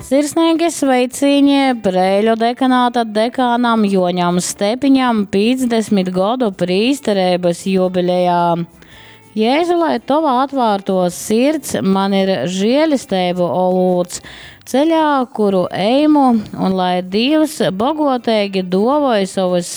Sirsnīgi sveicieni Preiļu dekanāta dekānam Joņam Stepiņam 50 gadu prīsterības jubilejā. Jēzu, lai tova atvārtos sirds, man ir žēlisteibu olūts ceļā, kuru eimu, un lai Dievs bogotēgi dovoja savus